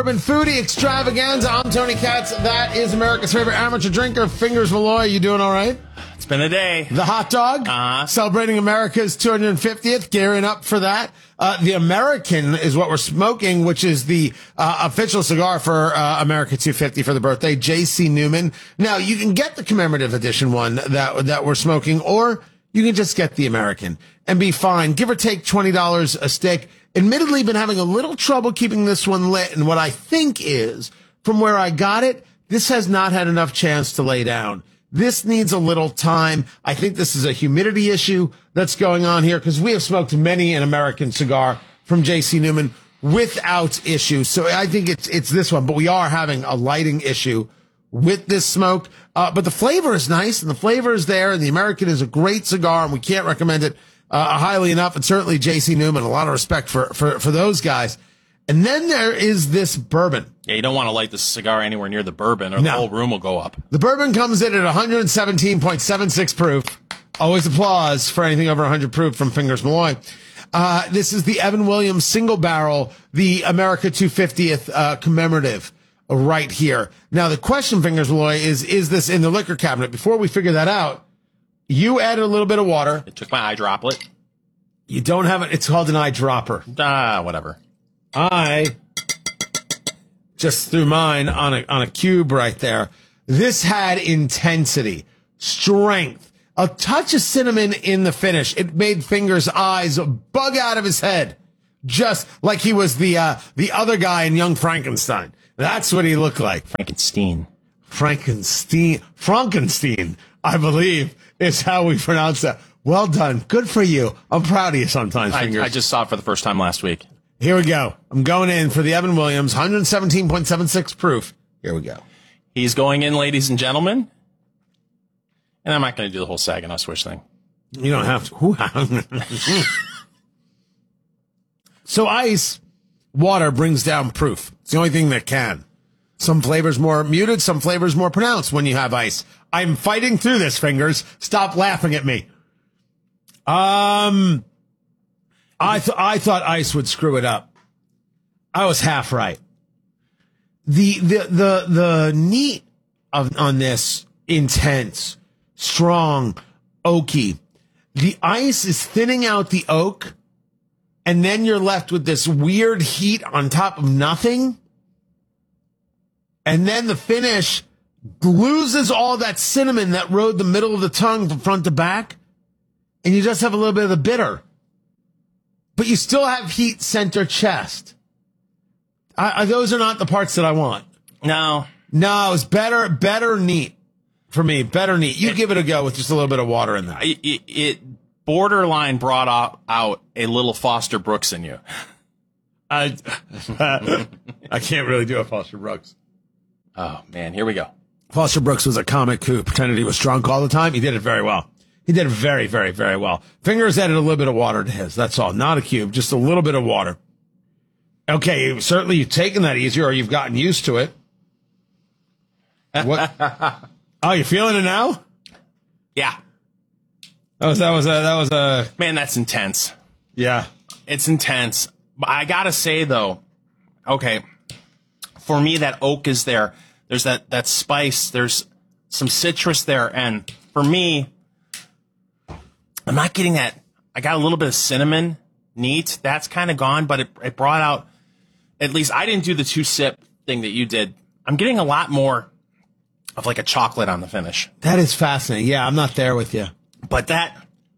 Urban Foodie Extravaganza. I'm Tony Katz. That is America's favorite amateur drinker, Fingers Malloy. You doing all right? It's been a day. The hot dog, celebrating America's 250th, gearing up for that. The American is what we're smoking, which is the official cigar for America 250 for the birthday, J.C. Newman. Now, you can get the commemorative edition one that we're smoking, or you can just get the American and be fine. Give or take $20 a stick. Admittedly, been having a little trouble keeping this one lit, and what I think is, from where I got it, this has not had enough chance to lay down. This needs a little time. I think this is a humidity issue that's going on here, because we have smoked many an American cigar from J.C. Newman without issue. So I think it's this one, but we are having a lighting issue with this smoke. But the flavor is nice, and the flavor is there, and the American is a great cigar, and we can't recommend it highly enough. And certainly J.C. Newman, a lot of respect for those guys. And then there is this bourbon. Yeah, you don't want to light the cigar anywhere near the bourbon, or the whole room will go up. The bourbon comes in at 117.76 proof. Always applause for anything over 100 proof from Fingers Malloy. This is the Evan Williams single barrel, the America 250th commemorative right here. Now, the question, Fingers Malloy, is this in the liquor cabinet? Before we figure that out, you added a little bit of water. It took my eye droplet. You don't have it. It's called an eye dropper. Whatever. I just threw mine on a cube right there. This had intensity, strength, a touch of cinnamon in the finish. It made Fingers' eyes bug out of his head, just like he was the other guy in Young Frankenstein. That's what he looked like. Frankenstein, I believe, is how we pronounce that. Well done. Good for you. I'm proud of you sometimes, Fingers. I just saw it for the first time last week. Here we go. I'm going in for the Evan Williams, 117.76 proof. Here we go. He's going in, ladies and gentlemen. And I'm not going to do the whole Saginaw Swish thing. You don't have to. So ice, water brings down proof. It's the only thing that can. Some flavors more muted, some flavors more pronounced when you have ice. I'm fighting through this, Fingers. Stop laughing at me. I thought ice would screw it up. I was half right. The neat on this, intense, strong, oaky. The ice is thinning out the oak, and then you're left with this weird heat on top of nothing. And then the finish loses all that cinnamon that rode the middle of the tongue from front to back. And you just have a little bit of the bitter. But you still have heat center chest. Those are not the parts that I want. No, it's better neat for me. Better neat. You give it a go with just a little bit of water in there. It borderline brought out a little Foster Brooks in you. I can't really do a Foster Brooks. Oh, man, here we go. Foster Brooks was a comic who pretended he was drunk all the time. He did it very well. He did it very, very, very well. Fingers added a little bit of water to his. That's all. Not a cube, just a little bit of water. Okay, certainly you've taken that easier, or you've gotten used to it. What? Oh, you feeling it now? Yeah. That was a man. That's intense. Yeah, it's intense. But I gotta say though, okay, for me that oak is there. There's that spice. There's some citrus there, and for me, I'm not getting that. I got a little bit of cinnamon, neat. That's kind of gone, but it brought out. At least I didn't do the 2-sip thing that you did. I'm getting a lot more of like a chocolate on the finish. That is fascinating. Yeah, I'm not there with you. But that,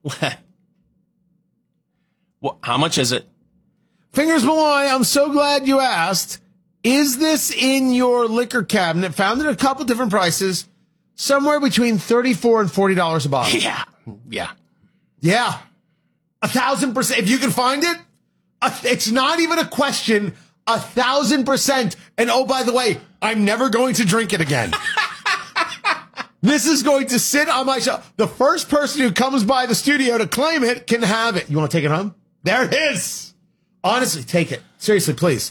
well, how much is it? Fingers Malloy, I'm so glad you asked. Is this in your liquor cabinet? Found it at a couple different prices, somewhere between $34 and $40 a bottle. Yeah. 1,000%. If you can find it, it's not even a question. 1,000%. And oh, by the way, I'm never going to drink it again. This is going to sit on my shelf. The first person who comes by the studio to claim it can have it. You want to take it home? There it is. Honestly, take it. Seriously, please.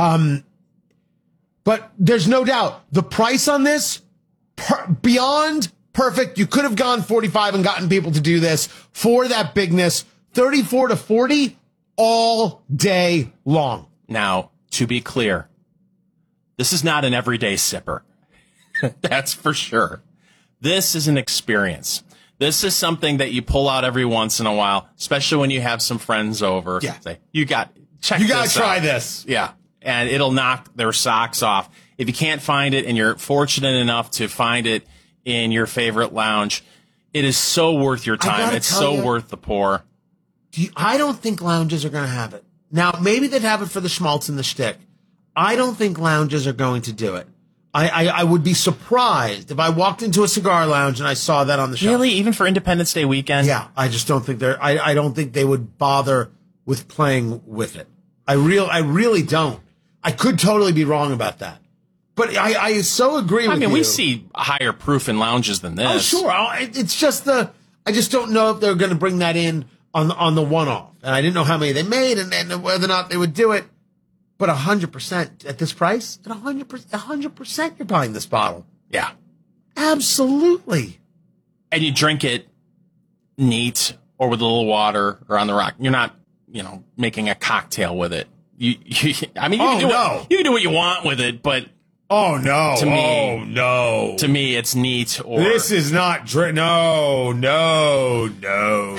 But there's no doubt the price on this, beyond perfect. You could have gone 45 and gotten people to do this for that bigness. 34 to 40 all day long. Now, to be clear, This is not an everyday sipper. That's for sure. This is an experience. This is something that you pull out every once in a while, especially when you have some friends over. Yeah. Say, you got to try this. Yeah. And it'll knock their socks off. If you can't find it and you're fortunate enough to find it in your favorite lounge, it is so worth your time. It's so worth the pour. I don't think lounges are going to have it. Now, maybe they'd have it for the schmaltz and the shtick. I don't think lounges are going to do it. I would be surprised if I walked into a cigar lounge and I saw that on the shelf. Really? Even for Independence Day weekend? Yeah, I just don't think I don't think they would bother with playing with it. I really don't. I could totally be wrong about that. But I so agree with you. I mean, we see higher proof in lounges than this. Oh, sure. It's just I just don't know if they're going to bring that in on the one-off. And I didn't know how many they made and whether or not they would do it. But 100% at this price, at 100% you're buying this bottle. Yeah. Absolutely. And you drink it neat or with a little water or on the rock. You're not, making a cocktail with it. You can do what you want with it, but oh no. To me, it's neat. Or this is not no. Oh, no.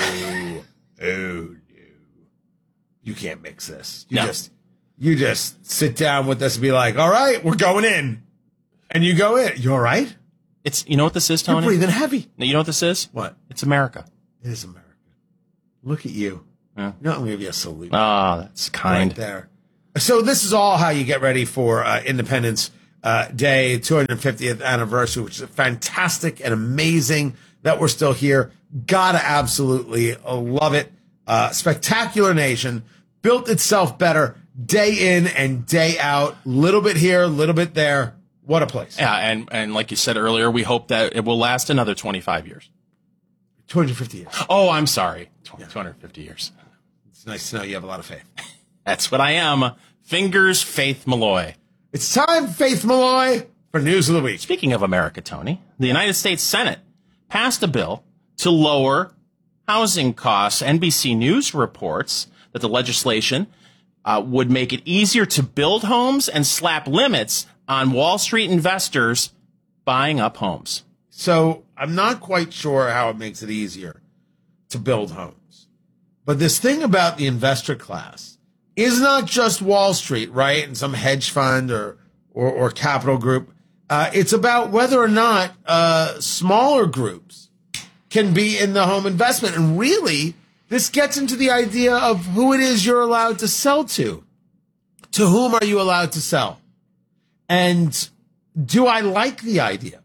You can't mix this. You just sit down with us and be like, all right, we're going in. And you go in. You all right? You know what this is, Tony? You're breathing heavy. You know what this is? What? It's America. It is America. Look at you. Yeah. I'm going to give you a salute. Oh, that's kind. Right there. So this is all how you get ready for Independence Day, 250th anniversary, which is fantastic and amazing that we're still here. Gotta absolutely love it. Spectacular nation. Built itself better. Day in and day out, little bit here, little bit there. What a place. Yeah, and like you said earlier, we hope that it will last another 25 years. 250 years. Oh, I'm sorry. 250 years. It's nice to know you have a lot of faith. That's what I am. Fingers, Faith Malloy. It's time, Faith Malloy, for News of the Week. Speaking of America, Tony, the United States Senate passed a bill to lower housing costs. NBC News reports that the legislation would make it easier to build homes and slap limits on Wall Street investors buying up homes. So I'm not quite sure how it makes it easier to build homes. But this thing about the investor class is not just Wall Street, right? And some hedge fund or capital group. It's about whether or not smaller groups can be in the home investment. And really, this gets into the idea of who it is you're allowed to sell to. To whom are you allowed to sell? And do I like the idea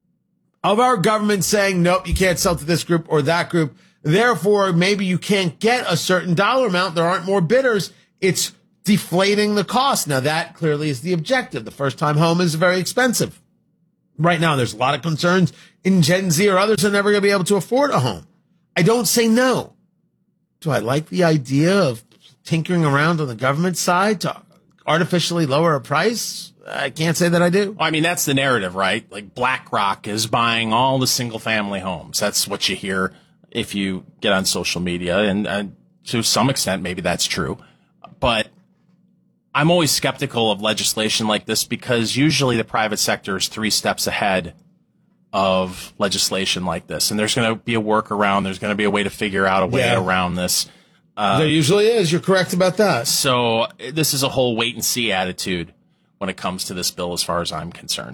of our government saying, nope, you can't sell to this group or that group. Therefore, maybe you can't get a certain dollar amount. There aren't more bidders. It's deflating the cost. Now, that clearly is the objective. The first-time home is very expensive. Right now, there's a lot of concerns in Gen Z or others are never going to be able to afford a home. I don't say no. Do I like the idea of tinkering around on the government side to artificially lower a price? I can't say that I do. Well, I mean, that's the narrative, right? Like BlackRock is buying all the single-family homes. That's what you hear if you get on social media. And to some extent, maybe that's true. But I'm always skeptical of legislation like this because usually the private sector is 3 steps ahead of legislation like this. And there's going to be a workaround. There's going to be a way to figure out a way around this. There usually is. You're correct about that. So this is a whole wait-and-see attitude when it comes to this bill as far as I'm concerned.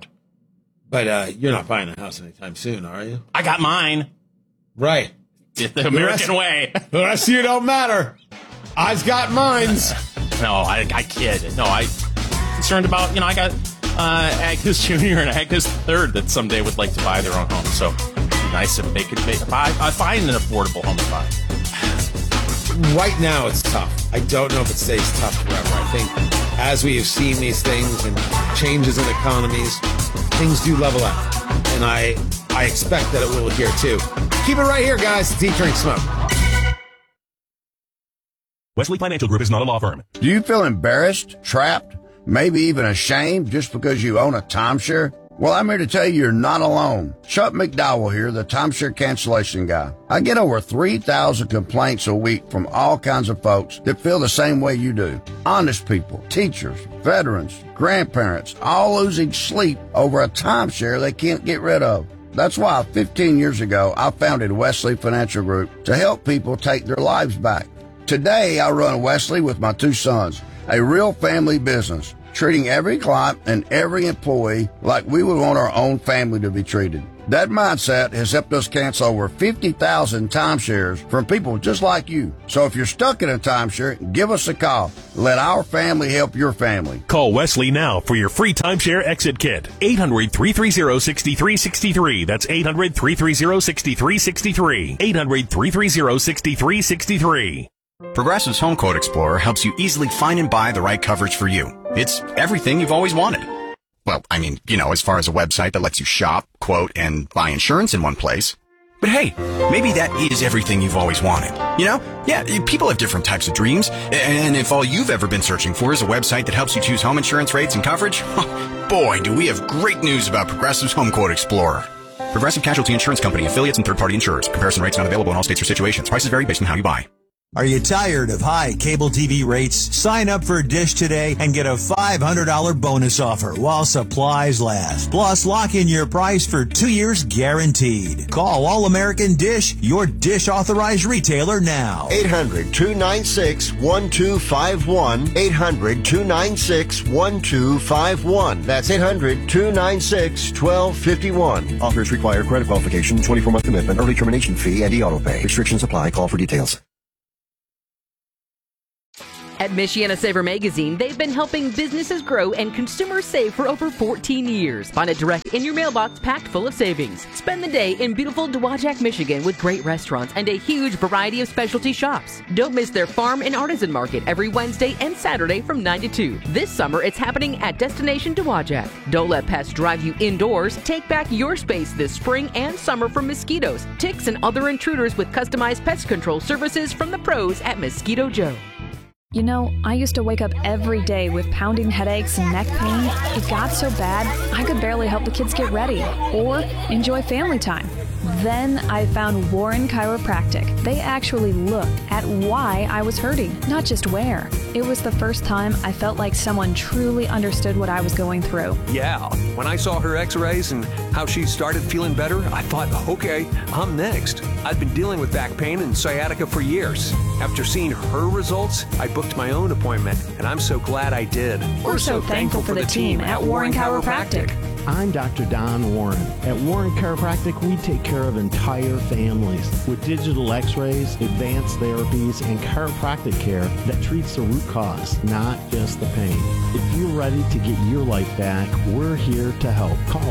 But you're not buying a house anytime soon, are you? I got mine. Right. The American way. The rest of you don't matter. I've got mines. No, I kid. No, I'm concerned about, I got Agnes Jr. and Agnes III that someday would like to buy their own home. So it'd be nice if they could find an affordable home to buy. Right now, it's tough. I don't know if it stays tough forever. I think as we have seen these things and changes in economies, things do level out. And I expect that it will here, too. Keep it right here, guys. It's Eat, Drink, Smoke. Wesley Financial Group is not a law firm. Do you feel embarrassed, trapped, maybe even ashamed just because you own a timeshare? Well, I'm here to tell you you're not alone. Chuck McDowell here, the timeshare cancellation guy. I get over 3,000 complaints a week from all kinds of folks that feel the same way you do. Honest people, teachers, veterans, grandparents, all losing sleep over a timeshare they can't get rid of. That's why 15 years ago, I founded Wesley Financial Group to help people take their lives back. Today, I run Wesley with my 2 sons, a real family business, treating every client and every employee like we would want our own family to be treated. That mindset has helped us cancel over 50,000 timeshares from people just like you. So if you're stuck in a timeshare, give us a call. Let our family help your family. Call Wesley now for your free timeshare exit kit. 800-330-6363. That's 800-330-6363. 800-330-6363. Progressive's Home Quote Explorer helps you easily find and buy the right coverage for you. It's everything you've always wanted. Well, I mean, as far as a website that lets you shop, quote, and buy insurance in one place. But hey, maybe that is everything you've always wanted. Yeah, people have different types of dreams. And if all you've ever been searching for is a website that helps you choose home insurance rates and coverage, boy, do we have great news about Progressive's Home Quote Explorer. Progressive Casualty Insurance Company, affiliates, and third-party insurers. Comparison rates not available in all states or situations. Prices vary based on how you buy. Are you tired of high cable TV rates? Sign up for Dish today and get a $500 bonus offer while supplies last. Plus, lock in your price for 2 years guaranteed. Call All American Dish, your Dish authorized retailer now. 800-296-1251. 800-296-1251. That's 800-296-1251. Offers require credit qualification, 24-month commitment, early termination fee, and e-auto pay. Restrictions apply. Call for details. At Michiana Saver Magazine, they've been helping businesses grow and consumers save for over 14 years. Find it direct in your mailbox packed full of savings. Spend the day in beautiful Dowagiac, Michigan with great restaurants and a huge variety of specialty shops. Don't miss their farm and artisan market every Wednesday and Saturday from 9 to 2. This summer, it's happening at Destination Dowagiac. Don't let pests drive you indoors. Take back your space this spring and summer from mosquitoes, ticks, and other intruders with customized pest control services from the pros at Mosquito Joe. You know, I used to wake up every day with pounding headaches and neck pain. It got so bad, I could barely help the kids get ready or enjoy family time. Then I found Warren Chiropractic. They actually looked at why I was hurting, not just where. It was the first time I felt like someone truly understood what I was going through. Yeah, when I saw her x-rays and how she started feeling better, I thought, okay, I'm next. I've been dealing with back pain and sciatica for years. After seeing her results, I booked my own appointment, and I'm so glad I did. We're so thankful for the team at Warren Chiropractic. I'm Dr. Don Warren. At Warren Chiropractic, we take care of entire families with digital x-rays, advanced therapies, and chiropractic care that treats the root cause, not just the pain. If you're ready to get your life back, we're here to help. Call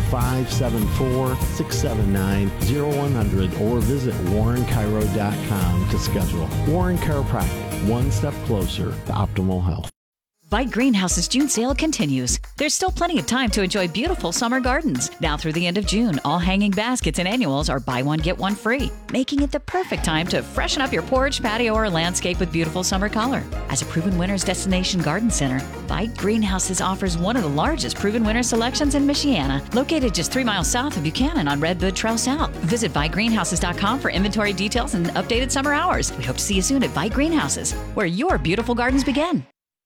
574-679-0100 or visit warrenchiro.com to schedule. Warren Chiropractic, one step closer to optimal health. Vite Greenhouse's June sale continues. There's still plenty of time to enjoy beautiful summer gardens. Now through the end of June, all hanging baskets and annuals are buy one, get one free, making it the perfect time to freshen up your porch, patio, or landscape with beautiful summer color. As a proven winner's destination garden center, Vite Greenhouses offers one of the largest proven winner selections in Michiana, located just 3 miles south of Buchanan on Redwood Trail South. Visit ViteGreenhouses.com for inventory details and updated summer hours. We hope to see you soon at Vite Greenhouses, where your beautiful gardens begin.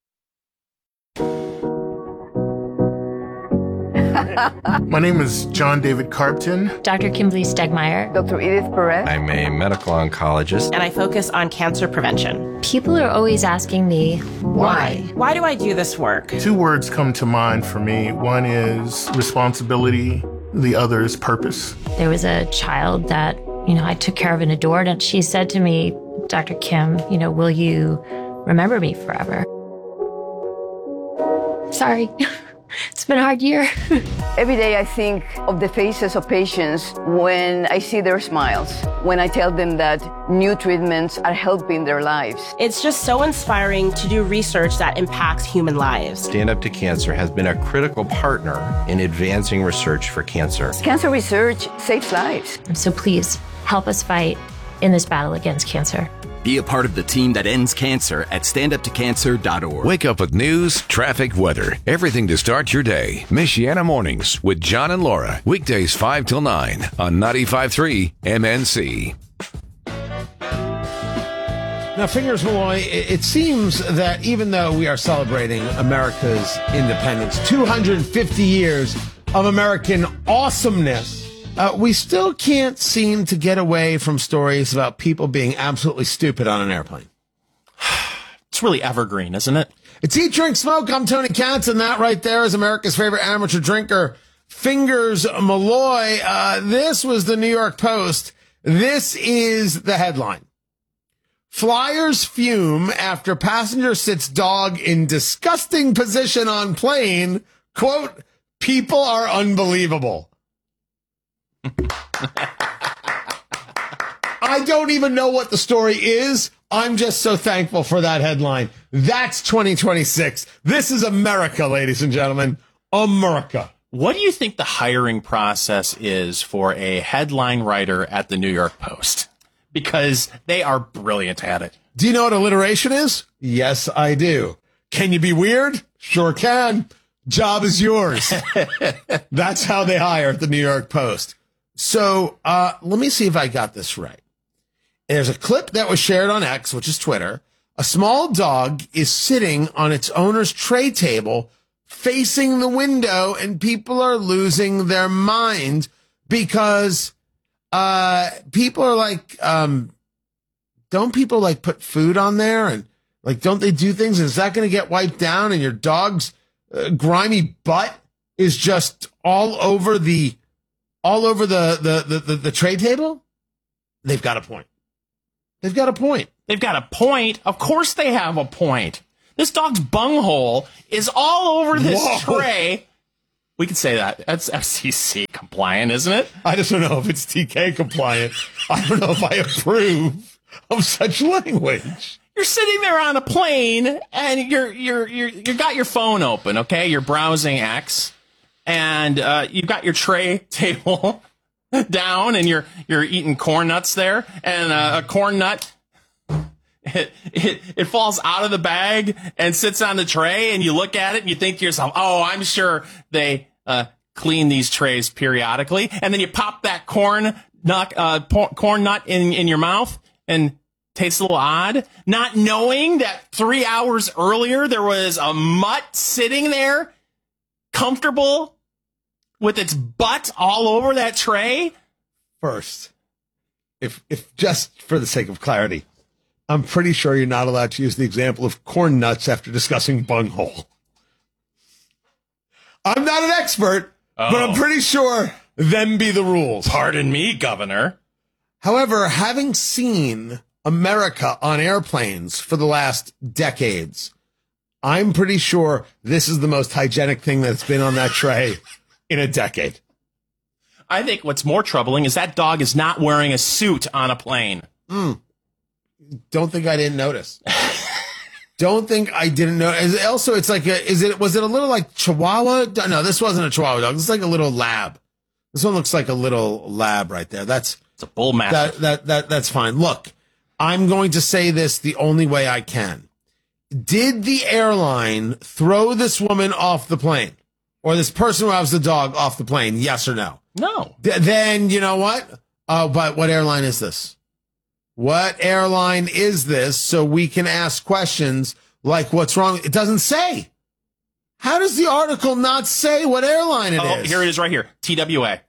My name is John David Carpton. Dr. Kimberly Stegmeyer. Dr. Edith Perret. I'm a medical oncologist. And I focus on cancer prevention. People are always asking me, why? Why do I do this work? 2 words come to mind for me. One is responsibility. The other is purpose. There was a child that, I took care of and adored, and she said to me, Dr. Kim, will you remember me forever? Sorry. It's been a hard year. Every day I think of the faces of patients when I see their smiles, when I tell them that new treatments are helping their lives. It's just so inspiring to do research that impacts human lives. Stand Up to Cancer has been a critical partner in advancing research for cancer. Cancer research saves lives. So please, help us fight in this battle against cancer. Be a part of the team that ends cancer at standuptocancer.org. Wake up with news, traffic, weather, everything to start your day. Michiana Mornings with John and Laura. Weekdays 5 till 9 on 95.3 MNC. Now, Fingers Malloy, it seems that even though we are celebrating America's independence, 250 years of American awesomeness, we still can't seem to get away from stories about people being absolutely stupid on an airplane. It's really evergreen, isn't it? It's Eat, Drink, Smoke. I'm Tony Katz, and that right there is America's favorite amateur drinker, Fingers Malloy. This was the New York Post. This is the headline. Flyers fume after passenger sits dog in disgusting position on plane. Quote, people are unbelievable. I don't even know what the story is. I'm just so thankful for that headline. That's 2026. This is America, ladies and gentlemen. America. What do you think the hiring process is for a headline writer at the New York Post? Because they are brilliant at it. Do you know what alliteration is? Yes, I do. Can you be weird? Sure can. Job is yours. That's how they hire at the New York Post. So let me see if I got this right. There's a clip that was shared on X, which is Twitter. A small dog is sitting on its owner's tray table facing the window, and people are losing their mind because people are like, don't people like put food on there and like, don't they do things? And is that going to get wiped down? And your dog's grimy butt is just all over the tray table? They've got a point. They've got a point. They've got a point. Of course they have a point. This dog's bunghole is all over this tray. We can say that. That's FCC compliant, isn't it? I just don't know if it's TK compliant. I don't know if I approve of such language. You're sitting there on a plane and you got your phone open, okay? You're browsing X, and you've got your tray table down, and you're eating corn nuts there, and a corn nut it falls out of the bag and sits on the tray, and you look at it and you think to yourself, oh, I'm sure they clean these trays periodically, and then you pop that corn nut in your mouth and tastes a little odd, not knowing that 3 hours earlier there was a mutt sitting there comfortable with its butt all over that tray. First, if just for the sake of clarity, I'm pretty sure you're not allowed to use the example of corn nuts after discussing bunghole. I'm not an expert, but I'm pretty sure them be the rules. Pardon me, Governor. However, having seen America on airplanes for the last decades, I'm pretty sure this is the most hygienic thing that's been on that tray in a decade. I think what's more troubling is that dog is not wearing a suit on a plane. Don't think I didn't notice. Don't think I didn't know. Also, it's like, was it a little like Chihuahua? No, this wasn't a Chihuahua dog. This is like a little lab. This one looks like a little lab right there. It's a bull mastiff. That's fine. Look, I'm going to say this the only way I can. Did the airline throw this woman off the plane? Or this person who has the dog off the plane? Yes or no? No. Then, you know what? But what airline is this? What airline is this? So we can ask questions like, what's wrong? It doesn't say. How does the article not say what airline it is? Here it is right here. TWA.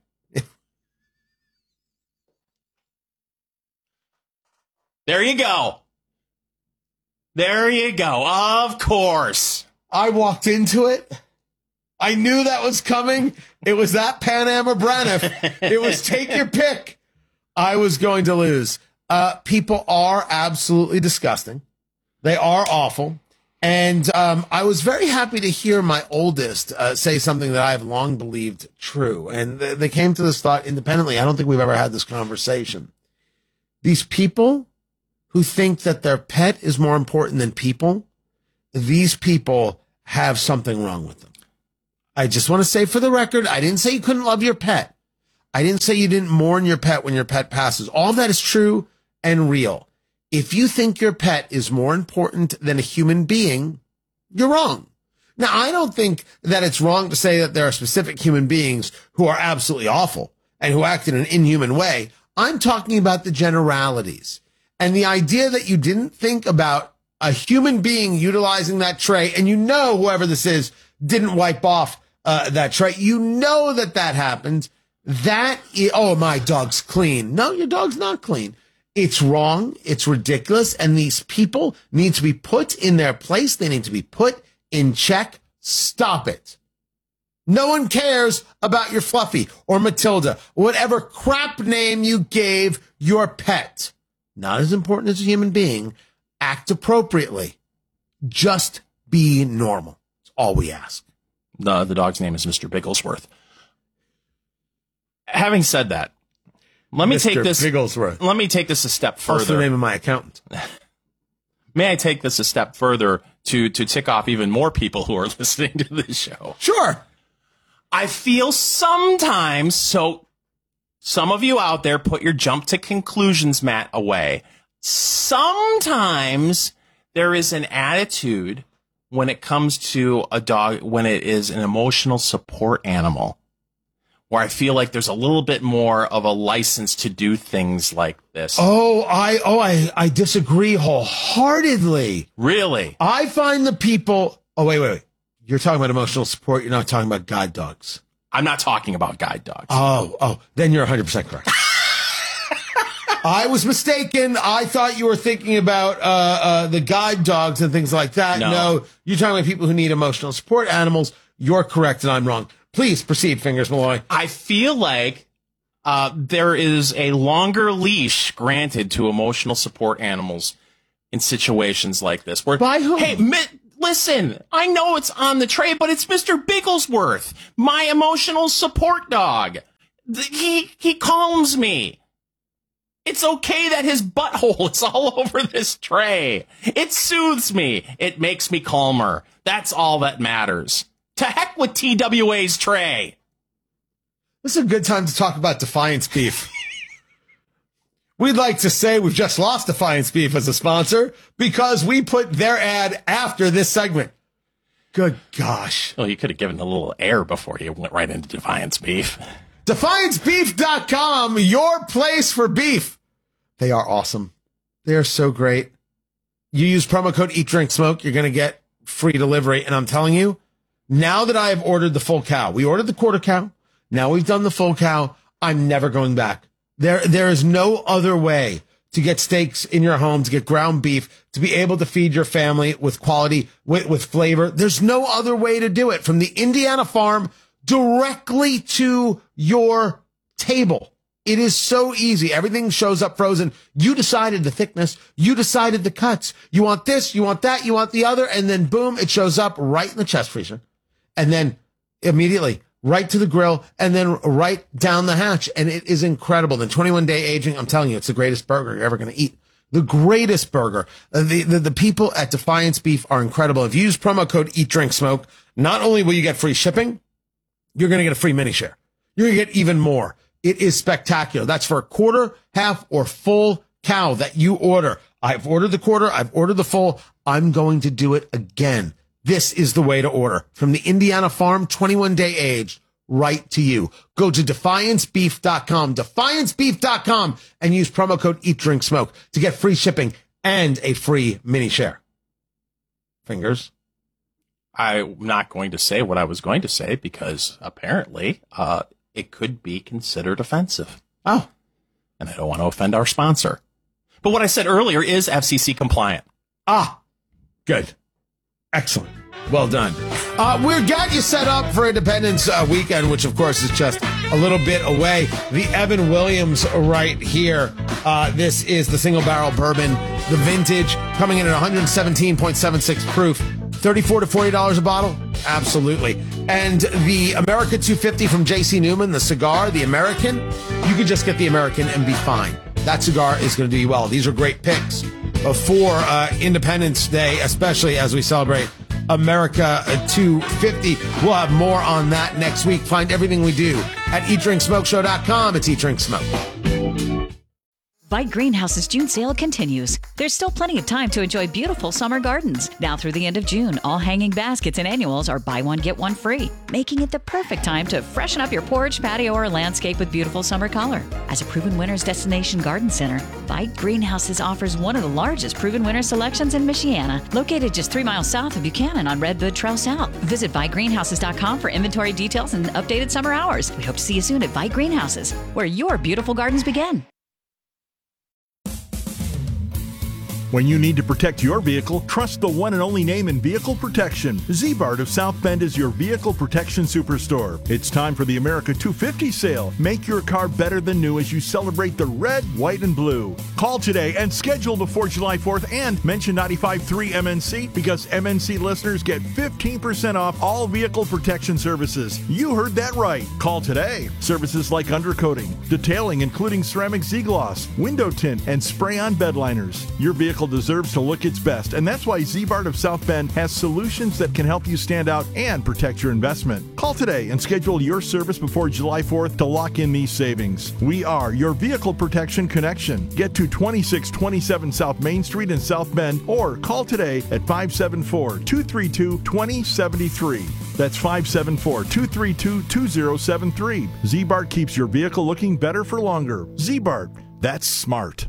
There you go. There you go. Of course. I walked into it. I knew that was coming. It was that Pan Am or Braniff. It was take your pick. I was going to lose. People are absolutely disgusting. They are awful. And I was very happy to hear my oldest say something that I've long believed true. And they came to this thought independently. I don't think we've ever had this conversation. These people who think that their pet is more important than people, these people have something wrong with them. I just want to say for the record, I didn't say you couldn't love your pet. I didn't say you didn't mourn your pet when your pet passes. All of that is true, and real. If you think your pet is more important than a human being, you're wrong. Now, I don't think that it's wrong to say that there are specific human beings who are absolutely awful and who act in an inhuman way. I'm talking about the generalities. And the idea that you didn't think about a human being utilizing that tray, and whoever this is didn't wipe off that tray. You know that happened. My dog's clean. No, your dog's not clean. It's wrong. It's ridiculous. And these people need to be put in their place. They need to be put in check. Stop it. No one cares about your Fluffy or Matilda, whatever crap name you gave your pet. Not as important as a human being. Act appropriately. Just be normal. That's all we ask. The dog's name is Mr. Bigglesworth. Having said that, let me take this a step further. What's the name of my accountant? May I take this a step further to tick off even more people who are listening to this show? Sure. I feel sometimes, so some of you out there, put your jump to conclusions mat away. Sometimes there is an attitude when it comes to a dog, when it is an emotional support animal, where I feel like there's a little bit more of a license to do things like this. I disagree wholeheartedly. Really? I find the people... Oh, wait. You're talking about emotional support. You're not talking about guide dogs. I'm not talking about guide dogs. Oh, then you're 100% correct. I was mistaken. I thought you were thinking about the guide dogs and things like that. No, you're talking about people who need emotional support animals. You're correct, and I'm wrong. Please proceed, Fingers Malloy. I feel like there is a longer leash granted to emotional support animals in situations like this. Where, by whom? Hey, listen, I know it's on the tray, but it's Mr. Bigglesworth, my emotional support dog. He calms me. It's okay that his butthole is all over this tray. It soothes me. It makes me calmer. That's all that matters. To heck with TWA's tray. This is a good time to talk about Defiance Beef. We'd like to say we've just lost Defiance Beef as a sponsor because we put their ad after this segment. Good gosh. Well, you could have given a little air before you went right into Defiance Beef. DefianceBeef.com, your place for beef. They are awesome. They are so great. You use promo code EatDrinkSmoke, you're going to get free delivery. And I'm telling you, now that I have ordered the full cow, we ordered the quarter cow. Now we've done the full cow. I'm never going back. There is no other way to get steaks in your home, to get ground beef, to be able to feed your family with quality, with flavor. There's no other way to do it. From the Indiana farm directly to your table. It is so easy. Everything shows up frozen. You decided the thickness. You decided the cuts. You want this, you want that, you want the other, and then boom, it shows up right in the chest freezer. And then immediately right to the grill, and then right down the hatch. And it is incredible. The 21-day aging, I'm telling you, it's the greatest burger you're ever going to eat. The greatest burger. The people at Defiance Beef are incredible. If you use promo code EatDrinkSmoke, not only will you get free shipping, you're going to get a free mini share. You're going to get even more. It is spectacular. That's for a quarter, half, or full cow that you order. I've ordered the quarter. I've ordered the full. I'm going to do it again. This is the way to order. From the Indiana farm, 21-day aged, right to you. Go to DefianceBeef.com, DefianceBeef.com, and use promo code EatDrinkSmoke to get free shipping and a free mini share. Fingers. I'm not going to say what I was going to say because apparently it could be considered offensive. Oh. And I don't want to offend our sponsor. But what I said earlier is FCC compliant. Ah, good. Excellent. Well done. We've got you set up for Independence Weekend, which, of course, is just a little bit away. The Evan Williams right here. This is the single barrel bourbon, the vintage, coming in at 117.76 proof. $34 to $40 a bottle? Absolutely. And the America 250 from J.C. Newman, the cigar, the American, you could just get the American and be fine. That cigar is going to do you well. These are great picks for Independence Day, especially as we celebrate America 250. We'll have more on that next week. Find everything we do at EatDrinkSmokeShow.com. It's Eat, Drink, Smoke. By Greenhouse's June sale continues. There's still plenty of time to enjoy beautiful summer gardens. Now through the end of June, all hanging baskets and annuals are buy one, get one free, making it the perfect time to freshen up your porch, patio, or landscape with beautiful summer color. As a proven winner's destination garden center, By Greenhouses offers one of the largest proven winner selections in Michiana, located just 3 miles south of Buchanan on Redwood Trail South. Visit buygreenhouses.com for inventory details and updated summer hours. We hope to see you soon at By Greenhouses, where your beautiful gardens begin. When you need to protect your vehicle, trust the one and only name in vehicle protection. Z-Bart of South Bend is your vehicle protection superstore. It's time for the America 250 sale. Make your car better than new as you celebrate the red, white, and blue. Call today and schedule before July 4th and mention 95.3 MNC because MNC listeners get 15% off all vehicle protection services. You heard that right. Call today. Services like undercoating, detailing including ceramic Z-Gloss, window tint, and spray-on bed liners. Your vehicle deserves to look its best, and that's why Z-Bart of South Bend has solutions that can help you stand out and protect your investment. Call today and schedule your service before July 4th to lock in these savings. We are your vehicle protection connection. Get to 2627 South Main Street in South Bend or call today at 574-232-2073. That's 574-232-2073. Z-Bart keeps your vehicle looking better for longer. Z-Bart, that's smart.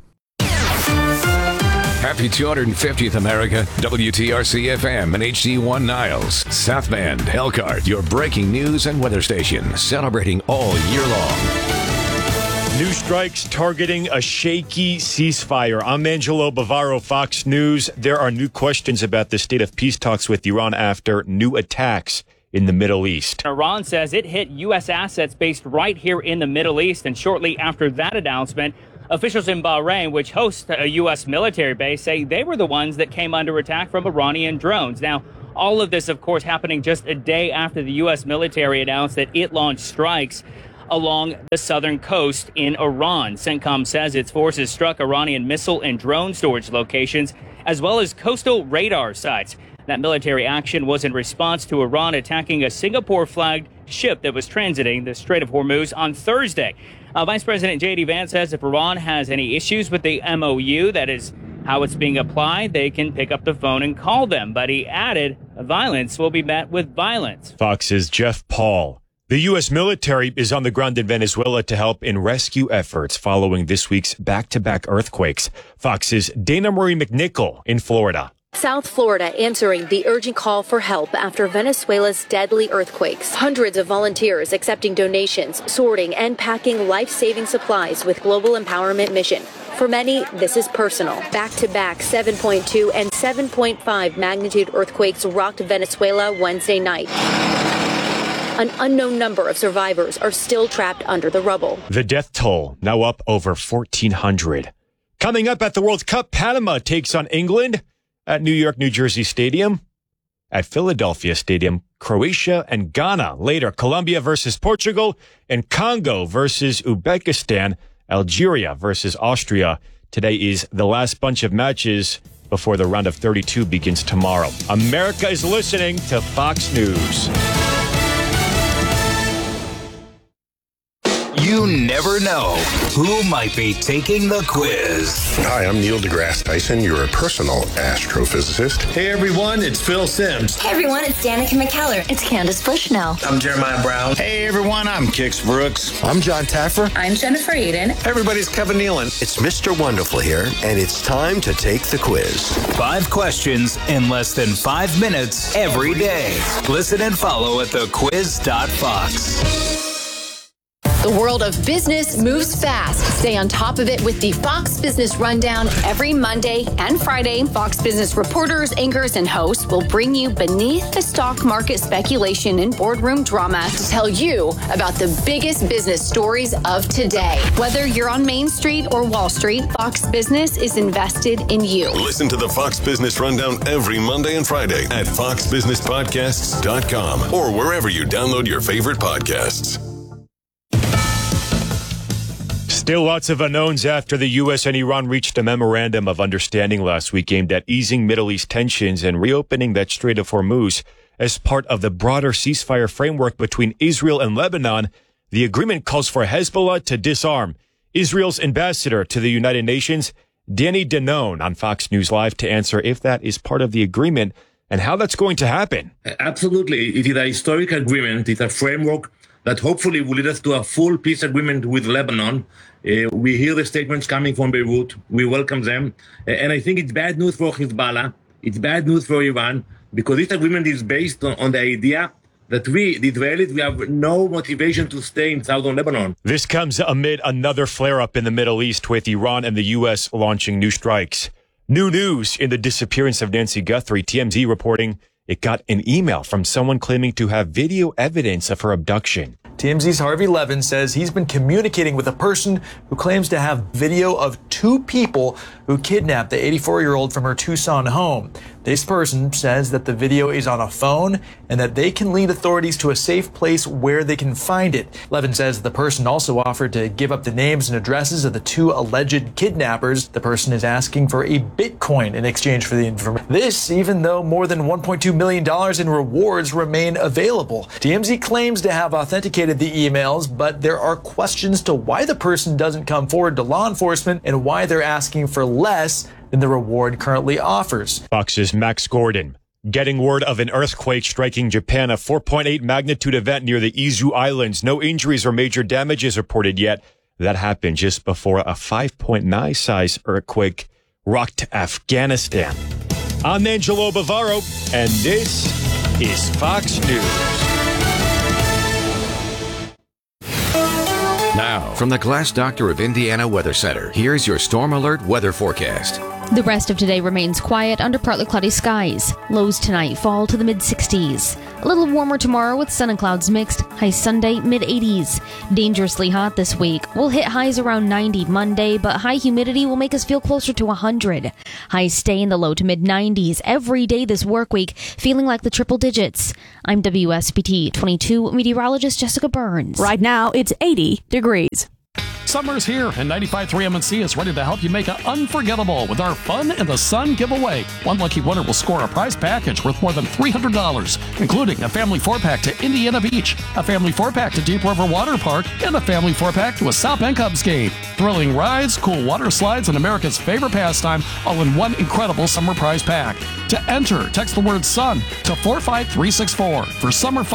Happy 250th America, WTRC FM and HD1 Niles, South Bend, Elkhart, your breaking news and weather station, celebrating all year long. New strikes targeting a shaky ceasefire. I'm Angelo Bavaro, Fox News. There are new questions about the state of peace talks with Iran after new attacks in the Middle East. Iran says it hit U.S. assets based right here in the Middle East, and shortly after that announcement, officials in Bahrain, which hosts a U.S. military base, say they were the ones that came under attack from Iranian drones. Now, all of this, of course, happening just a day after the U.S. military announced that it launched strikes along the southern coast in Iran. CENTCOM says its forces struck Iranian missile and drone storage locations, as well as coastal radar sites. That military action was in response to Iran attacking a Singapore-flagged ship that was transiting the Strait of Hormuz on Thursday. Vice President J.D. Vance says if Iran has any issues with the MOU, that is how it's being applied, they can pick up the phone and call them. But he added, violence will be met with violence. Fox's Jeff Paul. The U.S. military is on the ground in Venezuela to help in rescue efforts following this week's back-to-back earthquakes. Fox's Dana Marie McNichol in Florida. South Florida answering the urgent call for help after Venezuela's deadly earthquakes. Hundreds of volunteers accepting donations, sorting, and packing life-saving supplies with Global Empowerment Mission. For many, this is personal. Back-to-back 7.2 and 7.5 magnitude earthquakes rocked Venezuela Wednesday night. An unknown number of survivors are still trapped under the rubble. The death toll now up over 1,400. Coming up at the World Cup, Panama takes on England. At New York, New Jersey Stadium, at Philadelphia Stadium, Croatia and Ghana. Later, Colombia versus Portugal and Congo versus Uzbekistan, Algeria versus Austria. Today is the last bunch of matches before the round of 32 begins tomorrow. America is listening to Fox News. You never know who might be taking the quiz. Hi, I'm Neil deGrasse Tyson, your personal astrophysicist. Hey everyone, it's Phil Simms. Hey everyone, it's Danica McKellar. It's Candace Bushnell. I'm Jeremiah Brown. Hey everyone, I'm Kix Brooks. I'm John Taffer. I'm Jennifer Aiden. Hey everybody, it's Kevin Nealon. It's Mr. Wonderful here, and it's time to take the quiz. 5 questions in less than 5 minutes every day. Listen and follow at thequiz.fox. The world of business moves fast. Stay on top of it with the Fox Business Rundown every Monday and Friday. Fox Business reporters, anchors, and hosts will bring you beneath the stock market speculation and boardroom drama to tell you about the biggest business stories of today. Whether you're on Main Street or Wall Street, Fox Business is invested in you. Listen to the Fox Business Rundown every Monday and Friday at foxbusinesspodcasts.com or wherever you download your favorite podcasts. Still lots of unknowns after the U.S. and Iran reached a memorandum of understanding last week aimed at easing Middle East tensions and reopening that Strait of Hormuz as part of the broader ceasefire framework between Israel and Lebanon. The agreement calls for Hezbollah to disarm, Israel's ambassador to the United Nations, Danny Danon, on Fox News Live to answer if that is part of the agreement and how that's going to happen. Absolutely. It is a historic agreement. It's a framework that hopefully will lead us to a full peace agreement with Lebanon. We hear the statements coming from Beirut. We welcome them. And I think it's bad news for Hezbollah. It's bad news for Iran, because this agreement is based on the idea that we, the Israelis, we have no motivation to stay in southern Lebanon. This comes amid another flare-up in the Middle East, with Iran and the U.S. launching new strikes. New news in the disappearance of Nancy Guthrie. TMZ reporting it got an email from someone claiming to have video evidence of her abduction. TMZ's Harvey Levin says he's been communicating with a person who claims to have video of two people who kidnapped the 84-year-old from her Tucson home. This person says that the video is on a phone and that they can lead authorities to a safe place where they can find it. Levin says the person also offered to give up the names and addresses of the two alleged kidnappers. The person is asking for a Bitcoin in exchange for the information. This, even though more than $1.2 million in rewards remain available. TMZ claims to have authenticated the emails, but there are questions to why the person doesn't come forward to law enforcement and why they're asking for less than the reward currently offers. Fox's Max Gordon. Getting word of an earthquake striking Japan, a 4.8 magnitude event near the Izu Islands. No injuries or major damages reported yet. That happened just before a 5.9 size earthquake rocked Afghanistan. I'm Angelo Bavaro, and this is Fox News. Now, from the Glass Doctor of Indiana Weather Center, here's your Storm Alert weather forecast. The rest of today remains quiet under partly cloudy skies. Lows tonight fall to the mid-60s. A little warmer tomorrow with sun and clouds mixed. High Sunday, mid-80s. Dangerously hot this week. We'll hit highs around 90 Monday, but high humidity will make us feel closer to 100. Highs stay in the low to mid-90s every day this work week, feeling like the triple digits. I'm WSBT 22 meteorologist Jessica Burns. Right now, it's 80 degrees. Summer's here, and 95.3 MNC is ready to help you make it unforgettable with our Fun in the Sun giveaway. One lucky winner will score a prize package worth more than $300, including a family 4-pack to Indiana Beach, a family 4-pack to Deep River Water Park, and a family 4-pack to a South Bend Cubs game. Thrilling rides, cool water slides, and America's favorite pastime, all in one incredible summer prize pack. To enter, text the word SUN to 45364 for summer fun.